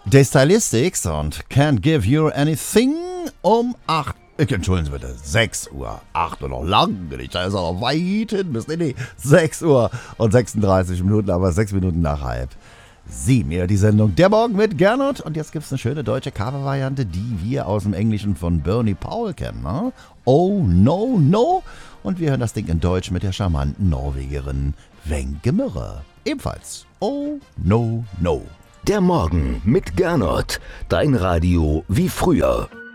The Stylistics und Can't Give You Anything um 8. Entschuldigen Sie bitte, 6 Uhr. 8 Uhr noch lang nicht. Da ist er noch weit hin bis. Nee, 6 Uhr und 36 Minuten, aber 6 Minuten nach 6:30. Ja, die Sendung Der Morgen mit Gernot. Und jetzt gibt es eine schöne deutsche Covervariante, die wir aus dem Englischen von Bernie Powell kennen. Ne? Oh, no, no. Und wir hören das Ding in Deutsch mit der charmanten Norwegerin Wenche Mürre. Ebenfalls. Oh, no, no. Der Morgen mit Gernot. Dein Radio wie früher.